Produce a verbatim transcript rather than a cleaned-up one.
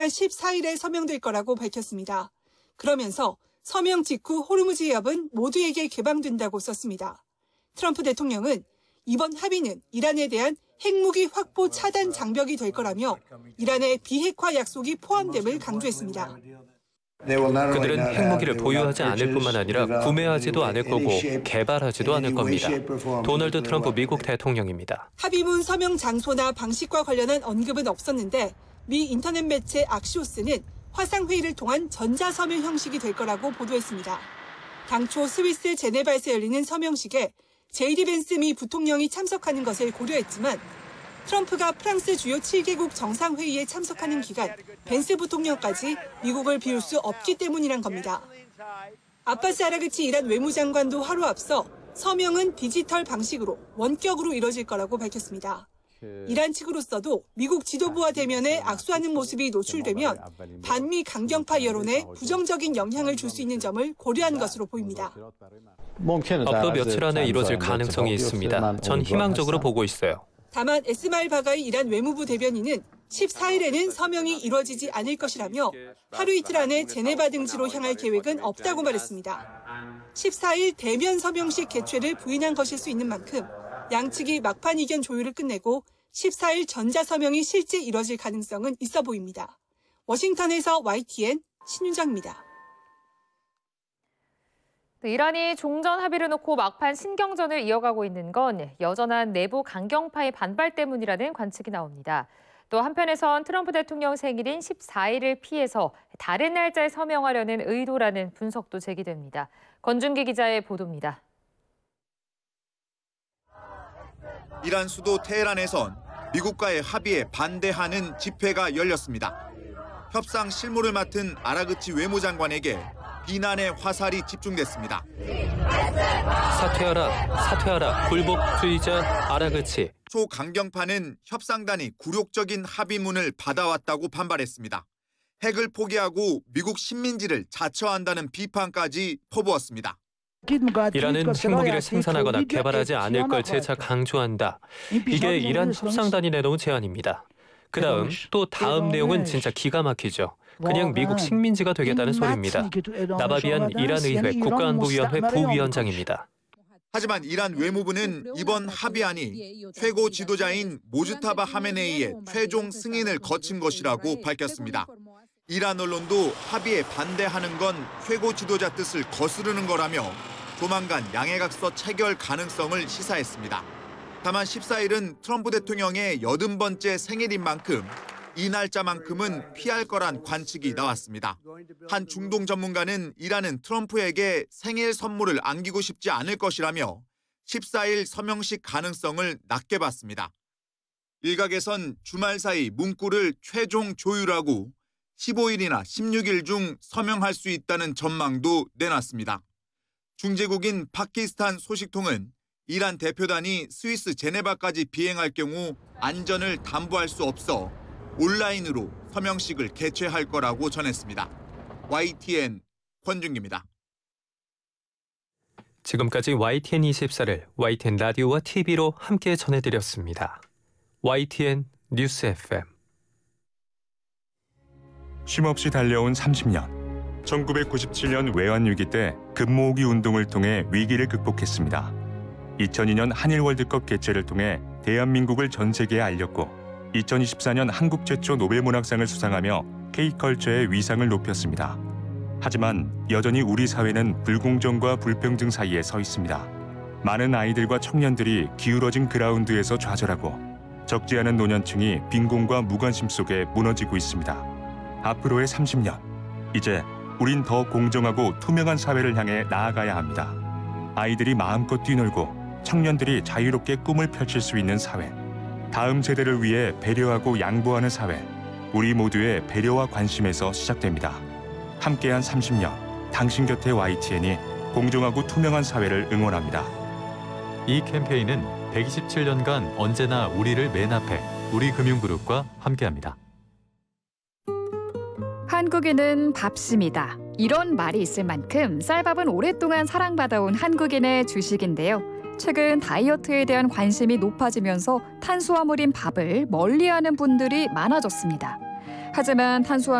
십사 일에 서명될 거라고 밝혔습니다. 그러면서 서명 직후 호르무즈 해협은 모두에게 개방된다고 썼습니다. 트럼프 대통령은 이번 합의는 이란에 대한 핵무기 확보 차단 장벽이 될 거라며 이란의 비핵화 약속이 포함됨을 강조했습니다. 그들은 핵무기를 보유하지 않을 뿐만 아니라 구매하지도 않을 거고 개발하지도 않을 겁니다. 도널드 트럼프 미국 대통령입니다. 합의문 서명 장소나 방식과 관련한 언급은 없었는데 미 인터넷 매체 악시오스는 화상회의를 통한 전자서명 형식이 될 거라고 보도했습니다. 당초 스위스 제네바에서 열리는 서명식에 제이디 벤스 미 부통령이 참석하는 것을 고려했지만 트럼프가 프랑스 주요 칠 개국 정상회의에 참석하는 기간 벤스 부통령까지 미국을 비울 수 없기 때문이란 겁니다. 아바스 아라그치 이란 외무장관도 하루 앞서 서명은 디지털 방식으로 원격으로 이뤄질 거라고 밝혔습니다. 이란 측으로서도 미국 지도부와 대면에 악수하는 모습이 노출되면 반미 강경파 여론에 부정적인 영향을 줄 수 있는 점을 고려한 것으로 보입니다. 앞으로 며칠 안에 이뤄질 가능성이 있습니다. 전 희망적으로 보고 있어요. 다만 에스마일 바가이 이란 외무부 대변인은 십사 일에는 서명이 이루어지지 않을 것이라며 하루 이틀 안에 제네바 등지로 향할 계획은 없다고 말했습니다. 십사 일 대면 서명식 개최를 부인한 것일 수 있는 만큼 양측이 막판 이견 조율을 끝내고 십사 일 전자서명이 실제 이뤄질 가능성은 있어 보입니다. 워싱턴에서 와이티엔 신윤정입니다. 이란이 종전 합의를 놓고 막판 신경전을 이어가고 있는 건 여전한 내부 강경파의 반발 때문이라는 관측이 나옵니다. 또 한편에선 트럼프 대통령 생일인 십사 일을 피해서 다른 날짜에 서명하려는 의도라는 분석도 제기됩니다. 권준기 기자의 보도입니다. 이란 수도 테헤란에선 미국과의 합의에 반대하는 집회가 열렸습니다. 협상 실무를 맡은 아라그치 외무장관에게 비난의 화살이 집중됐습니다. 사퇴하라, 사퇴하라, 굴복주의자 아라그치. 초강경파는 협상단이 굴욕적인 합의문을 받아왔다고 반발했습니다. 핵을 포기하고 미국 식민지를 자처한다는 비판까지 퍼부었습니다. 이란은 핵무기를 생산하거나 개발하지 않을 걸 재차 강조한다. 이게 이란 협상단이 내놓은 제안입니다. 그다음 또 다음 내용은 진짜 기가 막히죠. 그냥 미국 식민지가 되겠다는 소리입니다. 나바비안 이란 의회 국가안보위원회 부위원장입니다. 하지만 이란 외무부는 이번 합의안이 최고 지도자인 모주타바 하메네이의 최종 승인을 거친 것이라고 밝혔습니다. 이란 언론도 합의에 반대하는 건 최고 지도자 뜻을 거스르는 거라며 조만간 양해각서 체결 가능성을 시사했습니다. 다만 십사 일은 트럼프 대통령의 여든 번째 생일인 만큼 이 날짜만큼은 피할 거란 관측이 나왔습니다. 한 중동 전문가는 이란은 트럼프에게 생일 선물을 안기고 싶지 않을 것이라며 십사 일 서명식 가능성을 낮게 봤습니다. 일각에선 주말 사이 문구를 최종 조율하고 십오 일이나 십육 일 중 서명할 수 있다는 전망도 내놨습니다. 중재국인 파키스탄 소식통은 이란 대표단이 스위스 제네바까지 비행할 경우 안전을 담보할 수 없어 온라인으로 서명식을 개최할 거라고 전했습니다. 와이티엔 권준기입니다. 지금까지 와이티엔 이십사를 와이티엔 라디오와 티비로 함께 전해드렸습니다. 와이티엔 뉴스 에프엠. 쉼없이 달려온 삼십 년. 천구백구십칠 년 외환위기 때 금모으기 운동을 통해 위기를 극복했습니다. 이천이 년 한일 월드컵 개최를 통해 대한민국을 전 세계에 알렸고 이천이십사 년 한국 최초 노벨문학상을 수상하며 K컬처의 위상을 높였습니다. 하지만 여전히 우리 사회는 불공정과 불평등 사이에 서 있습니다. 많은 아이들과 청년들이 기울어진 그라운드에서 좌절하고 적지 않은 노년층이 빈곤과 무관심 속에 무너지고 있습니다. 앞으로의 삼십 년, 이제 우린 더 공정하고 투명한 사회를 향해 나아가야 합니다. 아이들이 마음껏 뛰놀고 청년들이 자유롭게 꿈을 펼칠 수 있는 사회. 다음 세대를 위해 배려하고 양보하는 사회. 우리 모두의 배려와 관심에서 시작됩니다. 함께한 삼십 년, 당신 곁에 와이티엔이 공정하고 투명한 사회를 응원합니다. 이 캠페인은 백이십칠 년간 언제나 우리를 맨 앞에 우리금융그룹과 함께합니다. 한국인은 밥심이다. 이런 말이 있을 만큼 쌀밥은 오랫동안 사랑받아온 한국인의 주식인데요. 최근 다이어트에 대한 관심이 높아지면서 탄수화물인 밥을 멀리하는 분들이 많아졌습니다. 하지만 탄수화